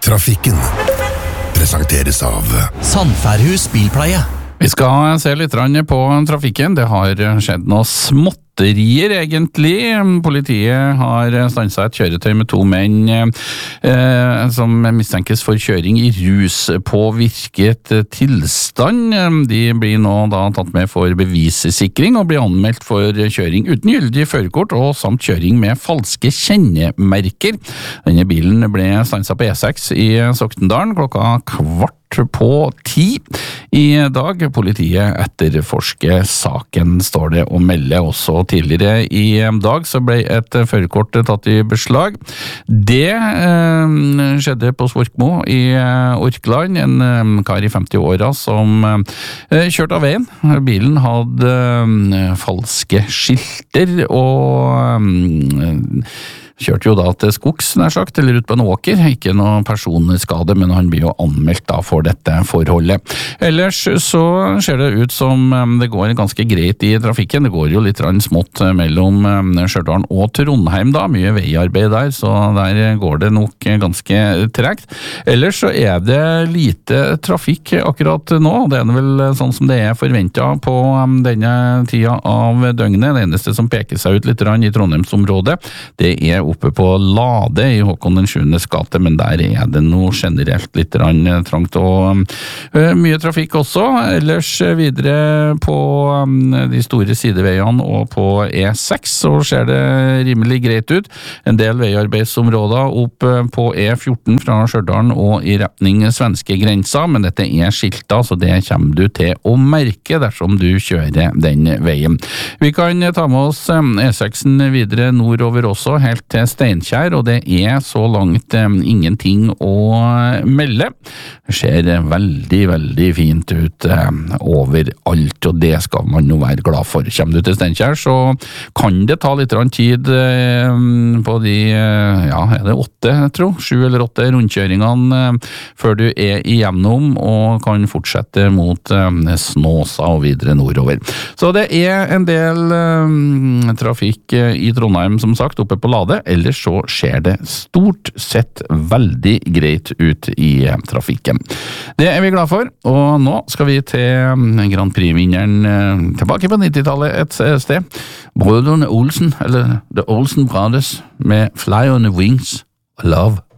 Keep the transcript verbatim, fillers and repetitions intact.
Trafikken presenteres av Sandfærhus Bilpleie. Vi skal se litt på trafikken. Det har skjedd noe småtterier egentlig. Politiet har stanset et kjøretøy med to menn eh, som mistenkes for kjøring i ruspåvirket tilstand. De blir nå da tatt med for bevissikring og blir anmeldt for kjøring uten gyldig førerkort og samt kjøring med falske kjennemerker. Denne bilen ble stanset på E seks i Sokndalen klokka kvart på ti i dag. Politiet etterforsker saken, står det å melde. Også tidligere i dag så ble et førerkort tatt i beslag. Det eh, skjedde på Svorkmo i Orkland, en eh, kar i femti-åra som eh, kjørte av veien. Bilen hadde eh, falske skilter og eh, kjørte jo da til skogs, nær sagt, eller ut på en åker. Ikke noe personskade, men han blir jo anmeldt da for dette forholdet. Ellers så ser det ut som det går ganske greit i trafikken. Det går jo litt smått mellom Stjørdal og Trondheim da. Mye veiarbeid der, så der går det nok ganske tregt. Ellers så er det lite trafikk akkurat nå. Det er vel sånn som det er forventet på denne tida av døgnet. Det eneste som peker seg ut litt i Trondheimsområdet, det er oppe på Lade i Håkon den sjuendes gate, men der er det noe generelt litt trangt og uh, mye trafikk også. Ellers videre på um, de store sideveiene og på E seks så ser det rimelig greit ut. En del veiarbeidsområder opp på E fjorten fra Stjørdal og i retning svenske grensa, men dette er skilta, så det kommer du til å merke dersom du kjører den veien. Vi kan ta med oss E seksen videre nordover også, helt til Steinkjer, og det er så langt um, ingenting å melde. Det ser veldig, veldig fint ut um, overalt, og det skal man jo være glad for. Kommer du til Steinkjer, så kan det ta litt tid um, på de, uh, ja, er det åtte, jeg tror, sju eller åtte rundkjøringene um, før du er igjennom og kan fortsette mot um, Snåsa og videre nordover. Så det er en del um, trafikk uh, i Trondheim, som sagt, oppe på Lade. Ellers så ser det stort sett veldig greit ut i trafikken. Det er vi glad for, og nå skal vi til Grand Prix-vinneren tilbake på nittitallet et sted. Brødrene Olsen, eller The Olsen Brothers, med Fly on the Wings of Love.